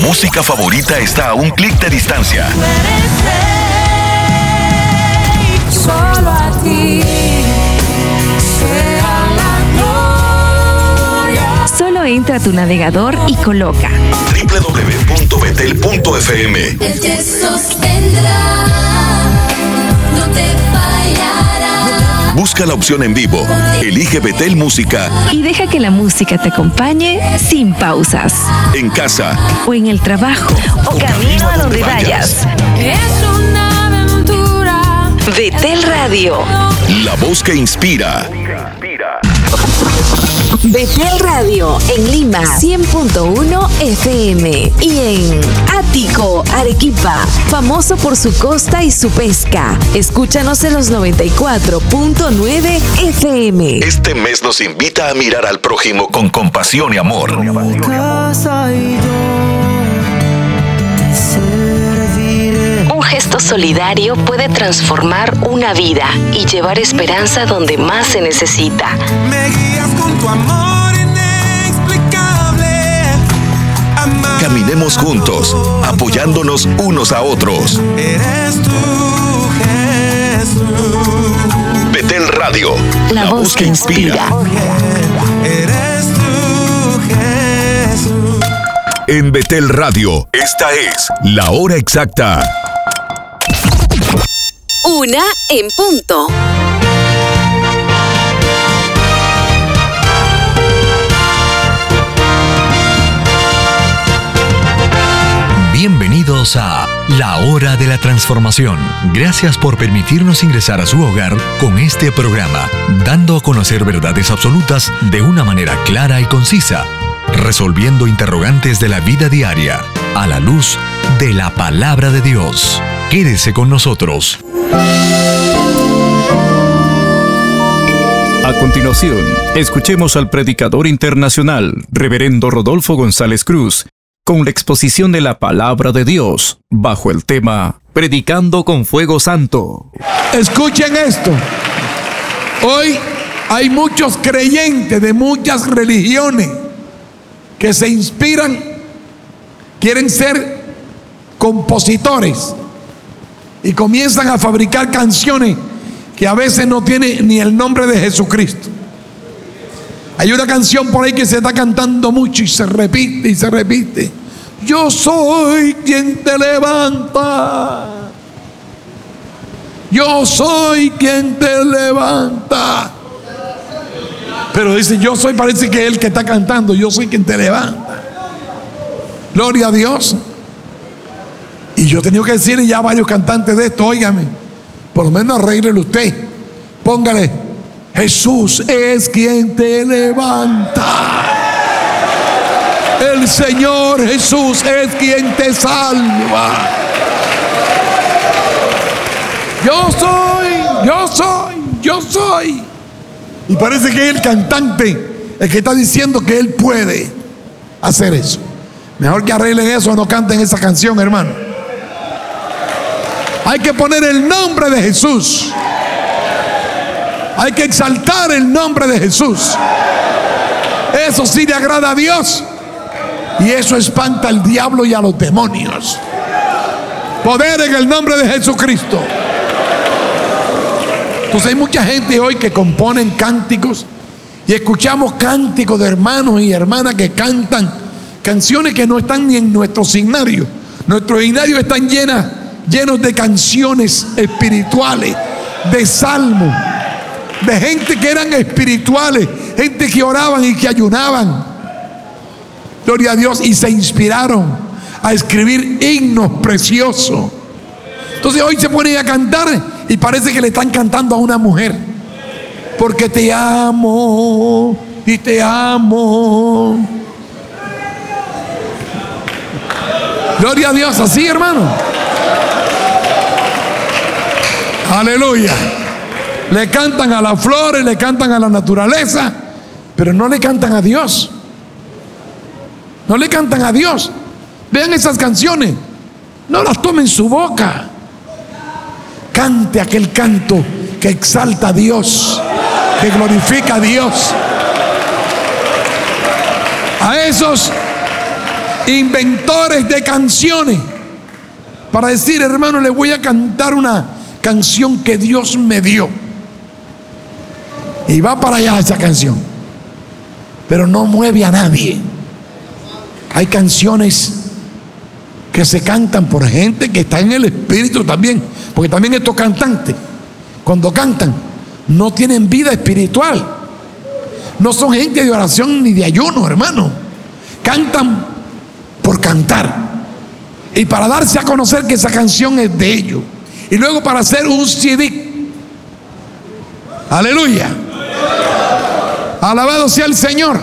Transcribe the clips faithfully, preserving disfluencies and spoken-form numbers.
música favorita está a un clic de distancia. Solo a ti sea la gloria. Solo entra a tu navegador y coloca doble u doble u doble u punto betel punto efe eme. Él te sostendrá, no te fallará. Busca la opción en vivo, elige Betel Música y deja que la música te acompañe sin pausas. En casa o en el trabajo o camino a donde vayas. Es una aventura. Betel Radio, la voz que inspira. Betel Radio en Lima cien punto uno efe eme y en Ático, Arequipa, famoso por su costa y su pesca. Escúchanos en los noventa y cuatro punto nueve efe eme. Este mes nos invita a mirar al prójimo con compasión y amor. Un gesto solidario puede transformar una vida y llevar esperanza donde más se necesita. Me guías con tu amor inexplicable. Amado, caminemos juntos, apoyándonos unos a otros. Eres tú, Jesús. Betel Radio, la, la voz, voz que inspira. Eres tú, Jesús. En Betel Radio, esta es la hora exacta. Una en punto. Bienvenidos a La Hora de la Transformación. Gracias por permitirnos ingresar a su hogar con este programa, dando a conocer verdades absolutas de una manera clara y concisa, resolviendo interrogantes de la vida diaria a la luz de la palabra de Dios. Quédese con nosotros. A continuación, escuchemos al predicador internacional, Reverendo Rodolfo González Cruz, con la exposición de la palabra de Dios, bajo el tema Predicando con Fuego Santo. Escuchen esto. Hoy hay muchos creyentes de muchas religiones que se inspiran, quieren ser compositores y comienzan a fabricar canciones que a veces no tienen ni el nombre de Jesucristo. Hay una canción por ahí que se está cantando mucho y se repite y se repite. Yo soy quien te levanta. Yo soy quien te levanta. Pero dice, yo soy, parece que es el que está cantando. Yo soy quien te levanta. Gloria a Dios. Y yo he tenido que decirle ya a varios cantantes de esto, óigame, por lo menos arréglelo usted. Póngale, Jesús es quien te levanta. El Señor Jesús es quien te salva. Yo soy, yo soy, yo soy. Y parece que es el cantante el que está diciendo que él puede hacer eso. Mejor que arreglen eso o no canten esa canción, hermano. Hay que poner el nombre de Jesús. Hay que exaltar el nombre de Jesús. Eso sí le agrada a Dios. Y eso espanta al diablo y a los demonios. Poder en el nombre de Jesucristo. Entonces hay mucha gente hoy que componen cánticos. Y escuchamos cánticos de hermanos y hermanas que cantan canciones que no están ni en nuestro signario. Nuestros signarios están llenas llenos de canciones espirituales, de salmos, de gente que eran espirituales, gente que oraban y que ayunaban. Gloria a Dios, y se inspiraron a escribir himnos preciosos. Entonces hoy se ponen a cantar y parece que le están cantando a una mujer. Porque te amo y te amo. Gloria a Dios, así, hermano. Aleluya. Le cantan a las flores, le cantan a la naturaleza, pero no le cantan a Dios. No le cantan a Dios. Vean esas canciones, no las tomen en su boca. Cante aquel canto que exalta a Dios, que glorifica a Dios. A esos inventores de canciones para decir, hermano, le voy a cantar una canción que Dios me dio. Y va para allá esa canción, pero no mueve a nadie. Hay canciones que se cantan por gente que está en el espíritu también, porque también estos cantantes, cuando cantan, no tienen vida espiritual. No son gente de oración ni de ayuno, hermano. Cantan por cantar y para darse a conocer que esa canción es de ellos, y luego para hacer un C D. Aleluya. Alabado sea el Señor.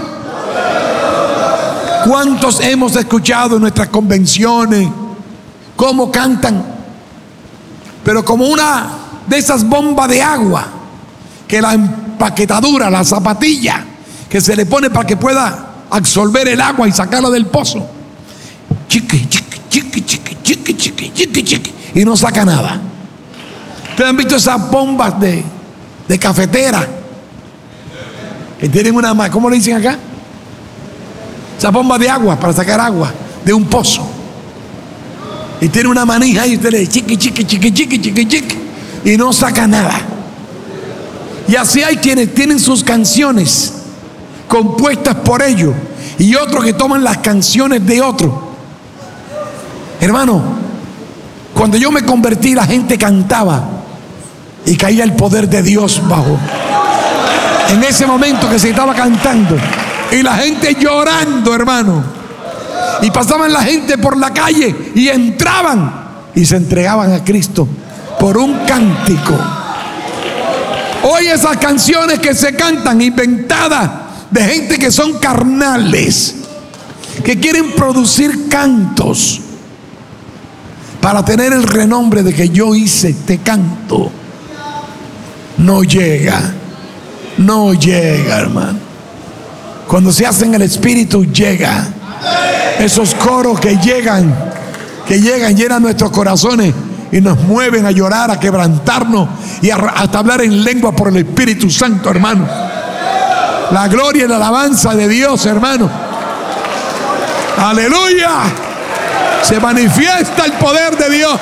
¿Cuántos hemos escuchado en nuestras convenciones cómo cantan? Pero como una de esas bombas de agua, que la empaquetadura, la zapatilla que se le pone para que pueda absorber el agua y sacarla del pozo, chiqui, chiqui, chiqui, chiqui, chiqui, chiqui, chiqui, chiqui, y no saca nada. ¿Ustedes han visto esas bombas de, de cafetera que tienen una, ¿cómo le dicen acá? Esa bomba de agua para sacar agua de un pozo, y tiene una manija y usted le dice chiqui, chiqui, chiqui, chiqui, chiqui, chiqui, y no saca nada. Y así hay quienes tienen sus canciones compuestas por ellos y otros que toman las canciones de otros. Hermano, cuando yo me convertí, la gente cantaba y caía el poder de Dios bajo. En ese momento que se estaba cantando y la gente llorando, hermano, y pasaban la gente por la calle y entraban y se entregaban a Cristo por un cántico. Hoy esas canciones que se cantan, inventadas de gente que son carnales, que quieren producir cantos para tener el renombre de que yo hice este canto, no llega, no llega, hermano. Cuando se hace en el espíritu, llega. Esos coros que llegan, que llegan, llenan nuestros corazones y nos mueven a llorar, a quebrantarnos y a, hasta hablar en lengua por el Espíritu Santo, hermano. La gloria y la alabanza de Dios, hermano. Aleluya. Se manifiesta el poder de Dios.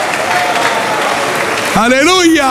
Aleluya.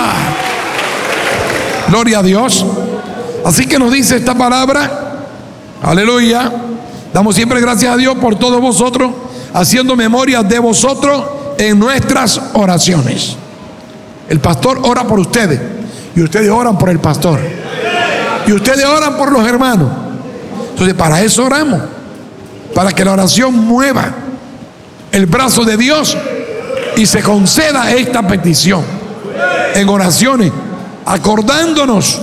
Gloria a Dios. Así que nos dice esta palabra. Aleluya. Damos siempre gracias a Dios por todos vosotros, haciendo memoria de vosotros en nuestras oraciones. El pastor ora por ustedes y ustedes oran por el pastor y ustedes oran por los hermanos. Entonces, para eso oramos, para que la oración mueva el brazo de Dios y se conceda esta petición en oraciones, acordándonos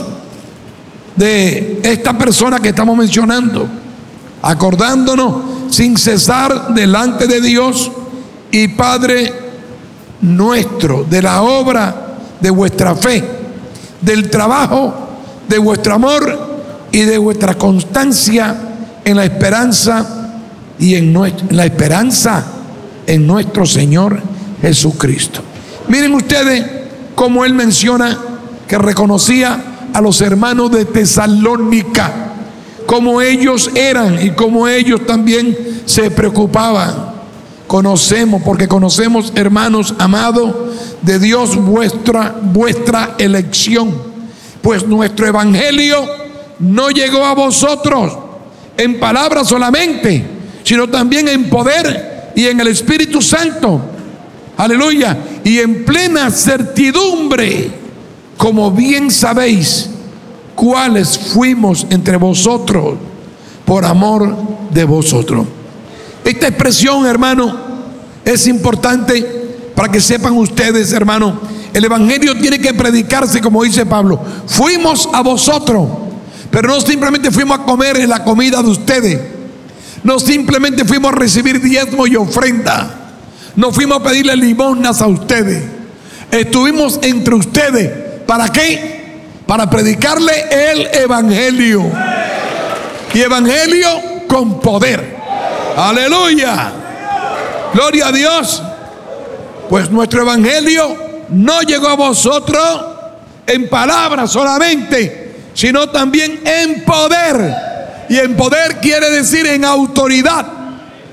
de esta persona que estamos mencionando, acordándonos sin cesar delante de Dios y Padre nuestro, de la obra de vuestra fe, del trabajo de vuestro amor y de vuestra constancia en la esperanza y en, nuestra, en la esperanza en nuestro Señor Jesucristo. Miren ustedes cómo él menciona que reconocía a los hermanos de Tesalónica, como ellos eran y como ellos también se preocupaban. Conocemos, porque conocemos, hermanos amados de Dios, vuestra, vuestra elección, pues nuestro evangelio no llegó a vosotros en palabras solamente, sino también en poder y en el Espíritu Santo. Aleluya. Y en plena certidumbre, como bien sabéis cuáles fuimos entre vosotros por amor de vosotros. Esta expresión, hermano, es importante para que sepan ustedes, hermano. El evangelio tiene que predicarse, como dice Pablo. Fuimos a vosotros, pero no simplemente fuimos a comer en la comida de ustedes. No simplemente fuimos a recibir diezmo y ofrenda. No fuimos a pedirle limosnas a ustedes. Estuvimos entre ustedes. ¿Para qué? Para predicarle el evangelio. Y evangelio con poder. Aleluya. Gloria a Dios. Pues nuestro evangelio no llegó a vosotros en palabras solamente, sino también en poder. Y en poder quiere decir en autoridad.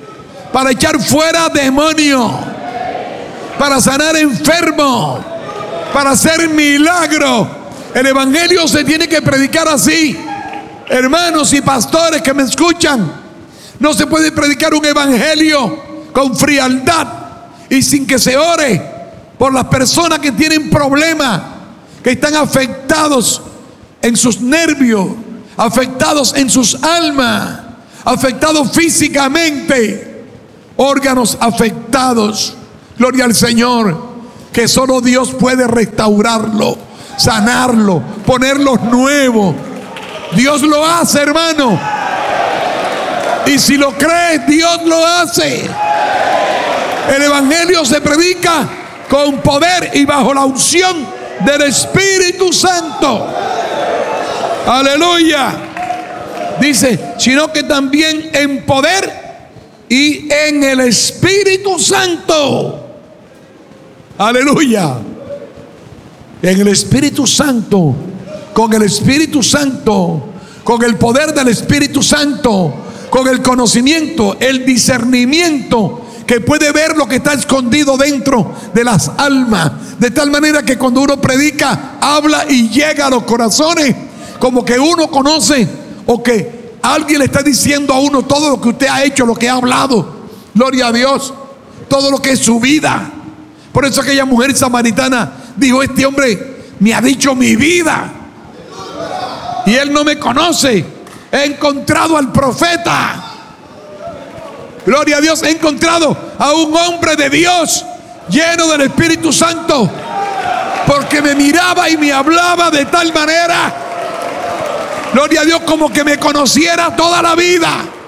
para echar fuera demonios, para sanar enfermos, para hacer milagros. El evangelio se tiene que predicar así. Hermanos y pastores que me escuchan, no se puede predicar un evangelio con frialdad y sin que se ore por las personas que tienen problemas, que están afectados en sus nervios, afectados en sus almas, afectados físicamente, órganos afectados. Gloria al Señor, que solo Dios puede restaurarlo, sanarlo, ponerlos nuevos. Dios lo hace, hermano. Y si lo crees, Dios lo hace. El evangelio se predica con poder y bajo la unción del Espíritu Santo. Aleluya. Dice, sino que también en poder y en el Espíritu Santo. Aleluya. En el Espíritu Santo, con el Espíritu Santo, con el poder del Espíritu Santo, con el conocimiento, el discernimiento, que puede ver lo que está escondido dentro de las almas, de tal manera que cuando uno predica, habla y llega a los corazones, como que uno conoce, o que alguien le está diciendo a uno todo lo que usted ha hecho, lo que ha hablado. Gloria a Dios. Todo lo que es su vida. Por eso aquella mujer samaritana dijo, este hombre me ha dicho mi vida y él no me conoce. He encontrado al profeta. Gloria a Dios, he encontrado a un hombre de Dios lleno del Espíritu Santo, porque me miraba y me hablaba de tal manera, gloria a Dios, como que me conociera toda la vida.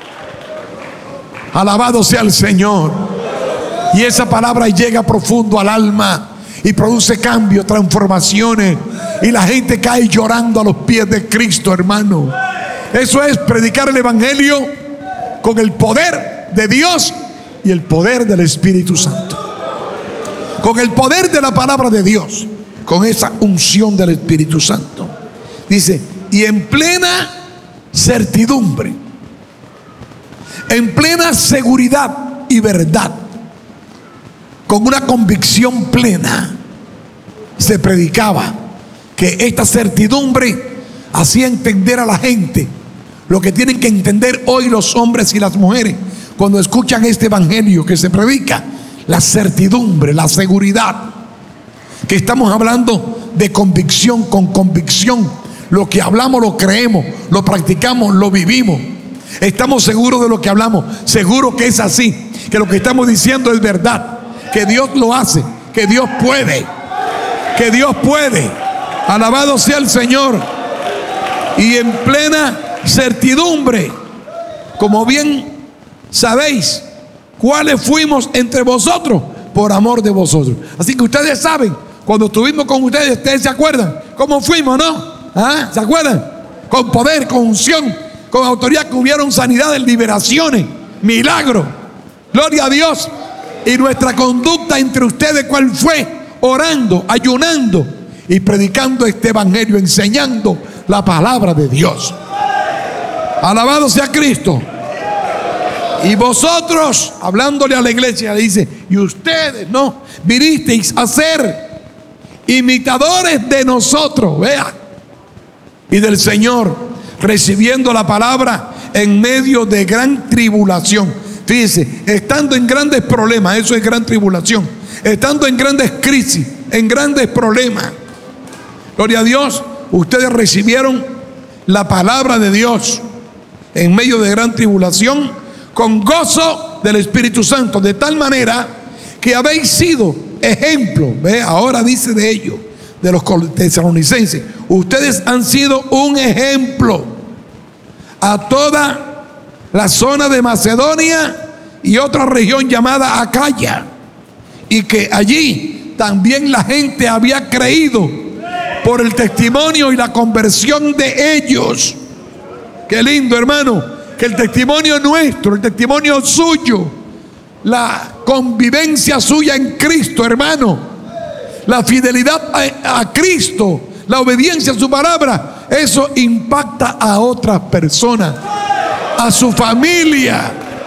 Alabado sea el Señor. Y esa palabra llega profundo al alma y produce cambios, transformaciones, y la gente cae llorando a los pies de Cristo, hermano. Eso es predicar el evangelio con el poder de Dios y el poder del Espíritu Santo, con el poder de la palabra de Dios, con esa unción del Espíritu Santo. Dice, y en plena certidumbre, en plena seguridad y verdad, con una convicción plena, se predicaba, que esta certidumbre hacía entender a la gente lo que tienen que entender hoy los hombres y las mujeres cuando escuchan este evangelio que se predica: la certidumbre, la seguridad, que estamos hablando de convicción, con convicción. Lo que hablamos lo creemos, lo practicamos, lo vivimos. Estamos seguros de lo que hablamos, seguros que es así, que lo que estamos diciendo es verdad, que Dios lo hace, que Dios puede, que Dios puede. Alabado sea el Señor. Y en plena certidumbre, como bien sabéis cuáles fuimos entre vosotros por amor de vosotros. Así que ustedes saben, cuando estuvimos con ustedes, ustedes se acuerdan cómo fuimos, ¿no? ¿Ah? ¿Se acuerdan? Con poder, con unción, con autoridad, que hubieron sanidades, liberaciones, milagros. Gloria a Dios. Y nuestra conducta entre ustedes, ¿cuál fue? Orando, ayunando y predicando este evangelio, enseñando la palabra de Dios. Alabado sea Cristo. Y vosotros, hablándole a la iglesia, le dice, y ustedes, no, vinisteis a ser imitadores de nosotros, vea, y del Señor, recibiendo la palabra en medio de gran tribulación. Fíjense, estando en grandes problemas, eso es gran tribulación, estando en grandes crisis, en grandes problemas. Gloria a Dios, ustedes recibieron la palabra de Dios en medio de gran tribulación, con gozo del Espíritu Santo, de tal manera que habéis sido ejemplo. Ve, ahora dice de ellos, de los tesalonicenses, ustedes han sido un ejemplo a toda la zona de Macedonia y otra región llamada Acaya, y que allí también la gente había creído por el testimonio y la conversión de ellos. Qué lindo, hermano, que el testimonio nuestro, el testimonio suyo, la convivencia suya en Cristo, hermano, la fidelidad a, a Cristo, la obediencia a su palabra, eso impacta a otras personas, a su familia.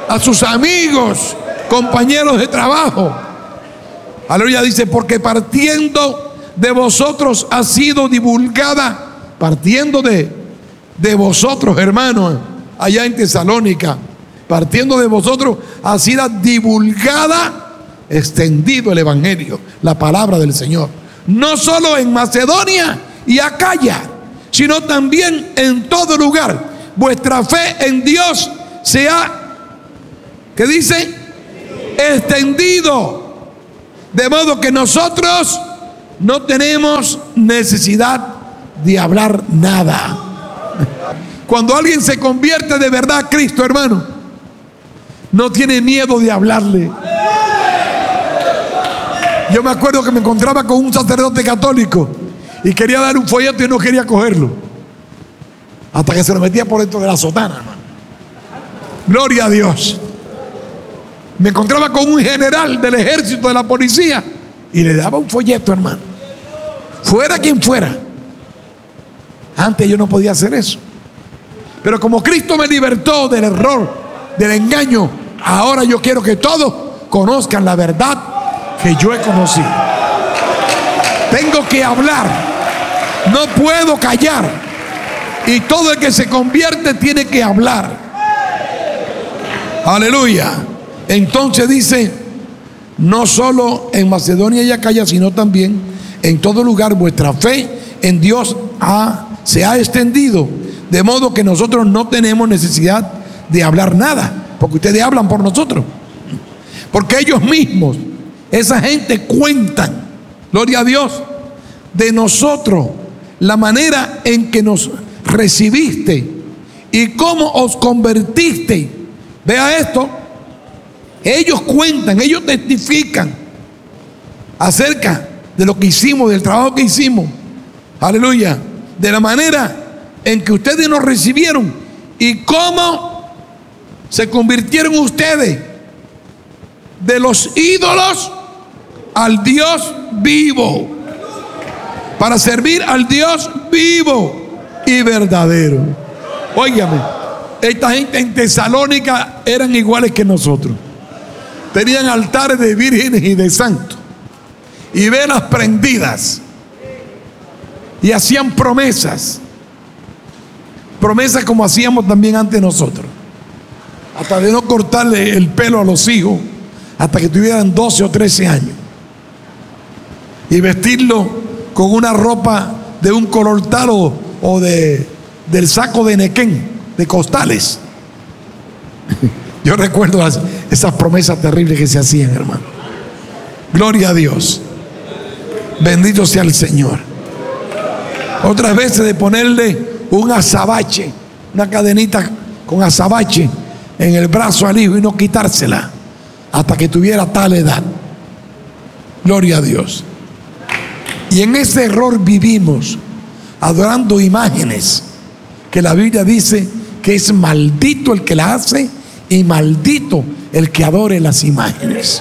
a sus amigos, compañeros de trabajo. Aleluya, dice, porque partiendo de vosotros ha sido divulgada, partiendo de, de vosotros, hermanos, allá en Tesalónica, partiendo de vosotros ha sido divulgada, extendido el Evangelio, la palabra del Señor, no solo en Macedonia y Acaya, sino también en todo lugar. Vuestra fe en Dios se ha, ¿qué dice? Extendido. De modo que nosotros no tenemos necesidad de hablar nada. Cuando alguien se convierte de verdad a Cristo, hermano, no tiene miedo de hablarle. Yo me acuerdo que me encontraba con un sacerdote católico y quería dar un folleto y no quería cogerlo, hasta que se lo metía por dentro de la sotana, hermano. Gloria a Dios. Me encontraba con un general del ejército, de la policía, y le daba un folleto, hermano, fuera quien fuera. Antes yo no podía hacer eso, pero como Cristo me libertó del error, del engaño, ahora yo quiero que todos conozcan la verdad que yo he conocido. Tengo que hablar, no puedo callar, y todo el que se convierte tiene que hablar. Aleluya. Entonces dice, no solo en Macedonia y Acaya, sino también en todo lugar vuestra fe en Dios ha, se ha extendido, de modo que nosotros no tenemos necesidad de hablar nada, porque ustedes hablan por nosotros, porque ellos mismos, esa gente, cuentan, gloria a Dios, de nosotros, la manera en que nos recibiste y cómo os convertiste. Vea esto. Ellos cuentan, ellos testifican acerca de lo que hicimos, del trabajo que hicimos. Aleluya. De la manera en que ustedes nos recibieron y cómo se convirtieron ustedes de los ídolos al Dios vivo, para servir al Dios vivo y verdadero. Óigame, esta gente en Tesalónica eran iguales que nosotros. Tenían altares de vírgenes y de santos y velas prendidas, y hacían promesas, promesas como hacíamos también antes nosotros, hasta de no cortarle el pelo a los hijos hasta que tuvieran doce o trece años, y vestirlo con una ropa de un color tal o, o de, del saco de Nequén, de costales. Yo recuerdo las, esas promesas terribles que se hacían, hermano. Gloria a Dios. Bendito sea el Señor. Otras veces de ponerle un azabache, una cadenita con azabache en el brazo al hijo y no quitársela hasta que tuviera tal edad. Gloria a Dios. Y en ese error vivimos, adorando imágenes que la Biblia dice que es maldito el que la hace y maldito el que adore las imágenes.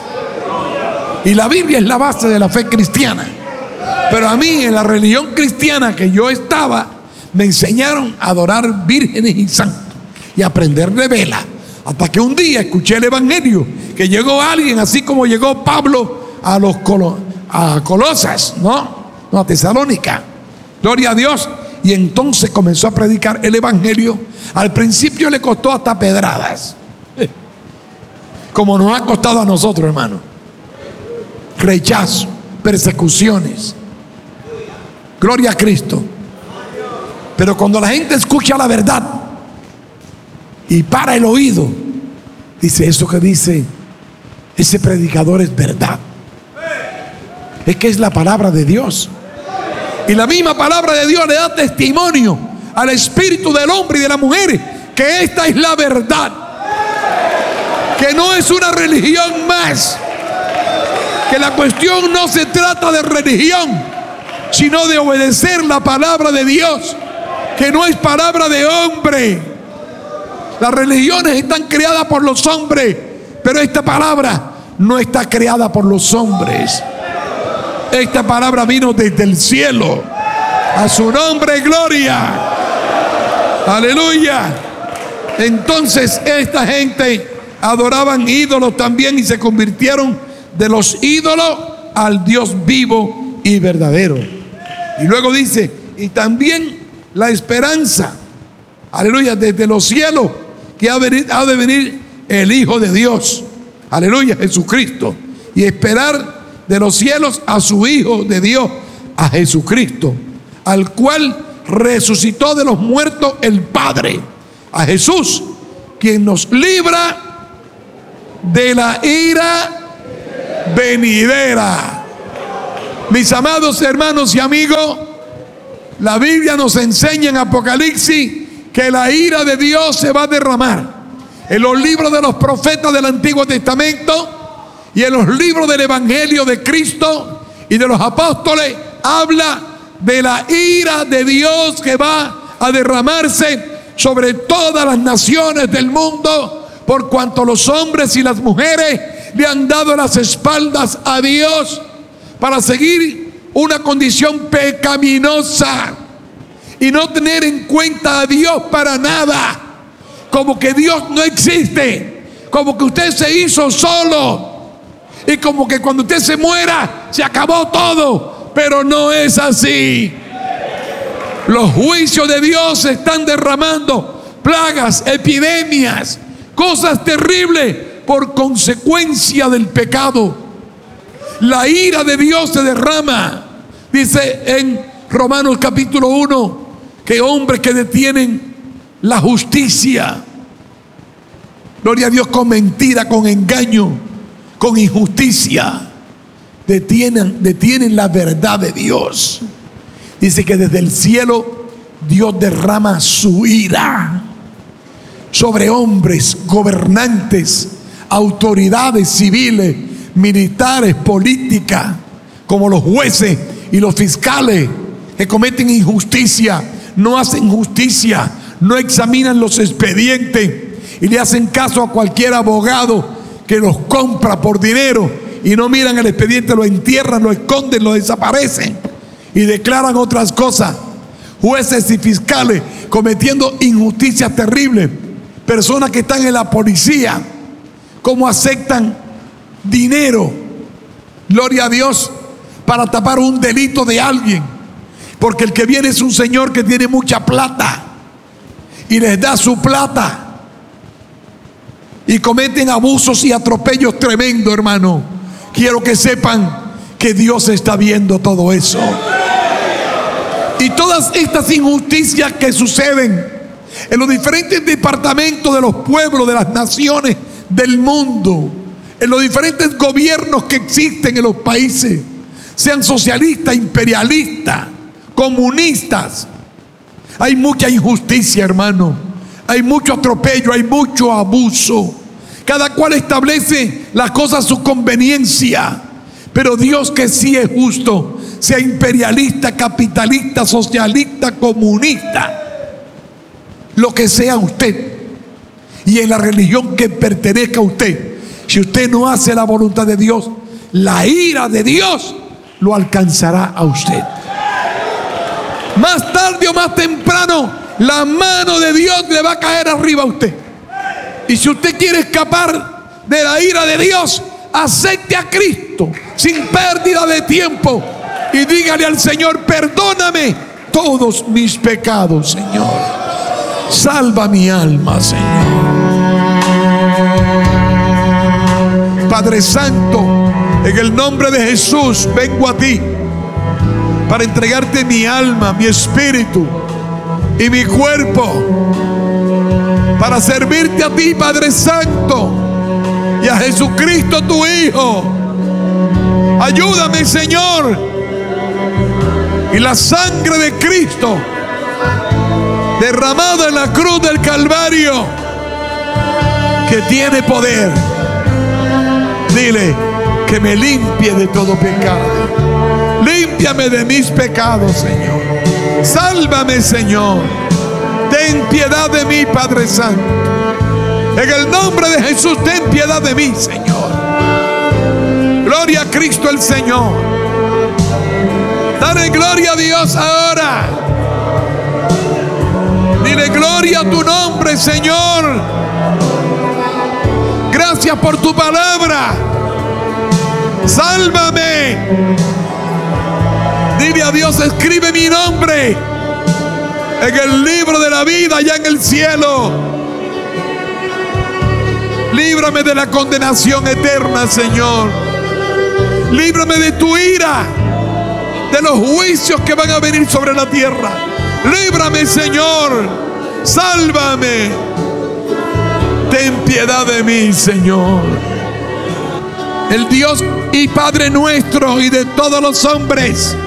Y la Biblia es la base de la fe cristiana. Pero a mí, en la religión cristiana que yo estaba, me enseñaron a adorar vírgenes y santos y a prenderle vela, hasta que un día escuché el evangelio, que llegó alguien así como llegó Pablo a los colo, a Colosas, ¿no? no a Tesalónica. Gloria a Dios. Y entonces comenzó a predicar el evangelio. Al principio le costó hasta pedradas, como nos ha costado a nosotros, hermano. Rechazo, persecuciones. Gloria a Cristo. Pero cuando la gente escucha la verdad y para el oído, dice, eso que dice ese predicador es verdad. Es que es la palabra de Dios. Y la misma palabra de Dios le da testimonio al espíritu del hombre y de la mujer que esta es la verdad, que no es una religión más, que la cuestión no se trata de religión, sino de obedecer la palabra de Dios, que no es palabra de hombre. Las religiones están creadas por los hombres, pero esta palabra no está creada por los hombres. Esta palabra vino desde el cielo. A su nombre, gloria. Aleluya. Entonces esta gente adoraban ídolos también y se convirtieron de los ídolos al Dios vivo y verdadero. Y luego dice, y también la esperanza, aleluya, desde los cielos, que ha, venir, ha de venir el Hijo de Dios, aleluya, Jesucristo, y esperar de los cielos a su Hijo de Dios, a Jesucristo, al cual resucitó de los muertos el Padre, a Jesús, quien nos libra de la ira venidera. Mis amados hermanos y amigos, la Biblia nos enseña en Apocalipsis que la ira de Dios se va a derramar. En los libros de los profetas del Antiguo Testamento y en los libros del Evangelio de Cristo y de los apóstoles, habla de la ira de Dios que va a derramarse sobre todas las naciones del mundo, por cuanto los hombres y las mujeres le han dado las espaldas a Dios para seguir una condición pecaminosa y no tener en cuenta a Dios para nada, como que Dios no existe, como que usted se hizo solo y como que cuando usted se muera se acabó todo, pero no es así. Los juicios de Dios se están derramando, plagas, epidemias, cosas terribles por consecuencia del pecado. La ira de Dios se derrama. Dice en Romanos capítulo uno que hombres que detienen la justicia, gloria a Dios, con mentira, con engaño, con injusticia, detienen, detienen la verdad de Dios. Dice que desde el cielo Dios derrama su ira sobre hombres, gobernantes, autoridades civiles, militares, políticas, como los jueces y los fiscales que cometen injusticia, no hacen justicia, no examinan los expedientes y le hacen caso a cualquier abogado que los compra por dinero y no miran el expediente, lo entierran, lo esconden, lo desaparecen y declaran otras cosas. Jueces y fiscales cometiendo injusticias terribles, personas que están en la policía, cómo aceptan dinero, gloria a Dios, para tapar un delito de alguien, porque el que viene es un señor que tiene mucha plata y les da su plata y cometen abusos y atropellos tremendos, hermano. Quiero que sepan que Dios está viendo todo eso. Y todas estas injusticias que suceden en los diferentes departamentos de los pueblos, de las naciones del mundo, en los diferentes gobiernos que existen en los países, sean socialistas, imperialistas, comunistas, hay mucha injusticia, hermano. Hay mucho atropello, hay mucho abuso. Cada cual establece las cosas a su conveniencia. Pero Dios, que sí es justo, sea imperialista, capitalista, socialista, comunista, lo que sea usted, y en la religión que pertenezca a usted, si usted no hace la voluntad de Dios, la ira de Dios lo alcanzará a usted. Más tarde o más temprano, la mano de Dios le va a caer arriba a usted. Y si usted quiere escapar de la ira de Dios, acepte a Cristo sin pérdida de tiempo y dígale al Señor: perdóname todos mis pecados, Señor. Salva mi alma, Señor. Padre Santo, en el nombre de Jesús vengo a ti para entregarte mi alma, mi espíritu y mi cuerpo, para servirte a ti, Padre Santo, y a Jesucristo tu Hijo. Ayúdame, Señor, y la sangre de Cristo derramada en la cruz del Calvario, que tiene poder, dile que me limpie de todo pecado. Límpiame de mis pecados, Señor. Sálvame, Señor. Ten piedad de mí, Padre Santo. En el nombre de Jesús, ten piedad de mí, Señor. Gloria a Cristo el Señor. Dale gloria a Dios ahora. Dile gloria a tu nombre, Señor. Gracias por tu palabra. Sálvame. Dile a Dios, escribe mi nombre en el libro de la vida allá en el cielo. Líbrame de la condenación eterna, Señor. Líbrame de tu ira, de los juicios que van a venir sobre la tierra. Líbrame, Señor. Sálvame. Ten piedad de mí, Señor. El Dios y Padre nuestro y de todos los hombres,